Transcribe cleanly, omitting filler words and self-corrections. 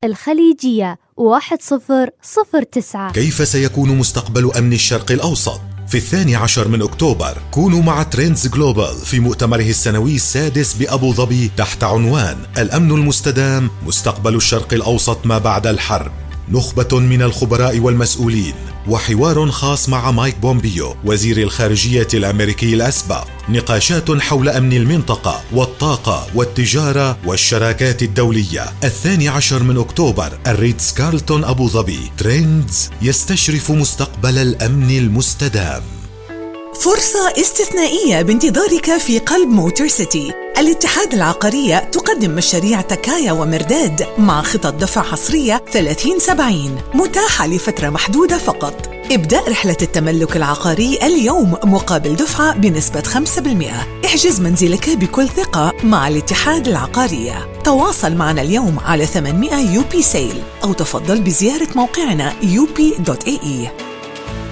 الخليجية 1009. كيف سيكون مستقبل أمن الشرق الأوسط؟ في 12 من أكتوبر كونوا مع ترندز جلوبال في مؤتمره السنوي السادس بأبو ظبي تحت عنوان الأمن المستدام، مستقبل الشرق الأوسط ما بعد الحرب. نخبة من الخبراء والمسؤولين وحوار خاص مع مايك بومبيو وزير الخارجية الأمريكي الأسبق. نقاشات حول أمن المنطقة والطاقة والتجارة والشراكات الدولية. 12 من أكتوبر الريتز كارلتون أبو ظبي. ترندز يستشرف مستقبل الأمن المستدام. فرصة استثنائية بانتظارك في قلب موتور سيتي. الاتحاد العقارية تقدم مشاريع تكايا ومرداد مع خطط دفع حصرية 30/70 متاحة لفترة محدودة فقط. ابدأ رحلة التملك العقاري اليوم مقابل دفعة بنسبة 5%. احجز منزلك بكل ثقة مع الاتحاد العقارية. تواصل معنا اليوم على 800 UP سيل أو تفضل بزيارة موقعنا up.ae.